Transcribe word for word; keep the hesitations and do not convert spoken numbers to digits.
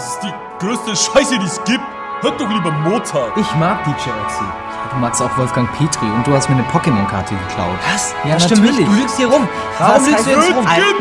Das ist die größte Scheiße, die es gibt. Hört doch lieber Mozart. Ich mag D J Ötzi. Du magst auch Wolfgang Petri und du hast mir eine Pokémon-Karte geklaut. Was? Ja, das stimmt natürlich. nicht. Du lügst hier rum. Warum Was lügst du heißt- jetzt rum? Gib